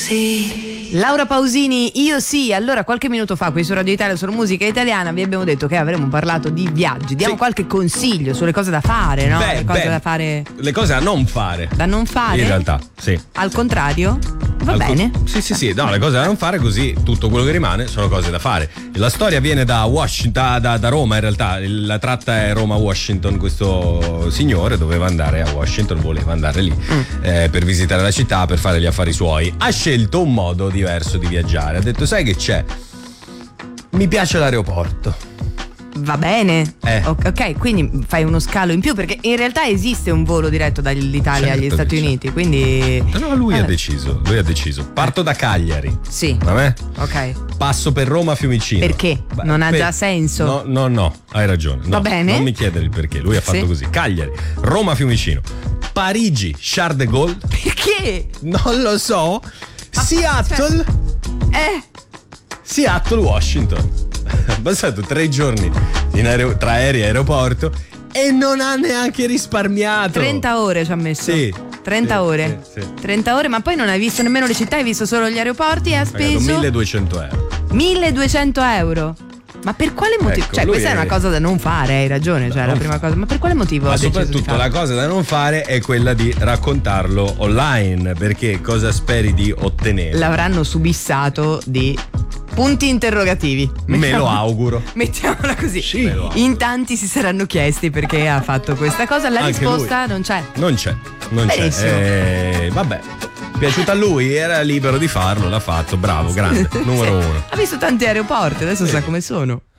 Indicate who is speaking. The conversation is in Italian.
Speaker 1: sì.
Speaker 2: Laura Pausini, io sì. Allora, qualche minuto fa qui su Radio Italia, su Musica Italiana, vi abbiamo detto che avremmo parlato di viaggi. Diamo qualche consiglio sulle cose da fare, no? Le cose da fare.
Speaker 3: Le cose da non fare.
Speaker 2: Da non fare?
Speaker 3: In realtà, sì.
Speaker 2: Al contrario? Va bene.
Speaker 3: Sì. No, le cose da non fare, così tutto quello che rimane sono cose da fare. La storia viene da Washington, da Roma in realtà. La tratta è Roma-Washington. Questo signore doveva andare a Washington, voleva andare lì per visitare la città, per fare gli affari suoi. Ha scelto un modo diverso di viaggiare. Ha detto, sai che c'è? Mi piace l'aeroporto.
Speaker 2: Va bene. Ok, quindi fai uno scalo in più, perché in realtà esiste un volo diretto dall'Italia agli Stati Uniti, quindi.
Speaker 3: No, lui ha deciso. Parto da Cagliari.
Speaker 2: Sì.
Speaker 3: Vabbè?
Speaker 2: Ok.
Speaker 3: Passo per Roma Fiumicino.
Speaker 2: Perché? Non ha già senso.
Speaker 3: No, hai ragione. No,
Speaker 2: va bene.
Speaker 3: Non mi chiedere il perché, lui ha fatto così. Cagliari, Roma Fiumicino, Parigi, Charles de Gaulle.
Speaker 2: Perché?
Speaker 3: Non lo so. Seattle. Seattle, Washington. È passato 3 giorni tra aereo e aeroporto e non ha neanche risparmiato.
Speaker 2: 30 ore ci ha messo.
Speaker 3: Sì.
Speaker 2: 30 ore.
Speaker 3: Sì.
Speaker 2: 30 ore, ma poi non hai visto nemmeno le città, hai visto solo gli aeroporti e ha speso
Speaker 3: 1200 euro.
Speaker 2: 1200 euro. Ma per quale motivo?
Speaker 3: Ecco,
Speaker 2: cioè, questa è una cosa da non fare, hai ragione, cioè la prima cosa. Ma per quale motivo?
Speaker 3: Ma soprattutto la cosa da non fare è quella di raccontarlo online, perché cosa speri di ottenere?
Speaker 2: L'avranno subissato di punti interrogativi.
Speaker 3: Me lo auguro.
Speaker 2: Mettiamola così.
Speaker 3: Sì.
Speaker 2: In tanti si saranno chiesti perché ha fatto questa cosa. La
Speaker 3: Anche
Speaker 2: risposta non c'è.
Speaker 3: Non c'è. Vabbè. Piaciuta a lui, era libero di farlo, l'ha fatto, bravo, grande, numero 1.
Speaker 2: Ha visto tanti aeroporti, adesso sa come sono.